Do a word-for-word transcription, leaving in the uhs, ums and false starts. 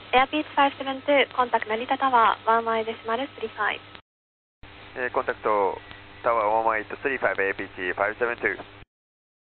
Airpeace ファイブセブンツー、コンタクト成田タワー、ワンワンデシマルスリーファイブ。 えー、コンタクトタワーワンワンエイトスリーファイブ エーピーシー ファイブセブンツー。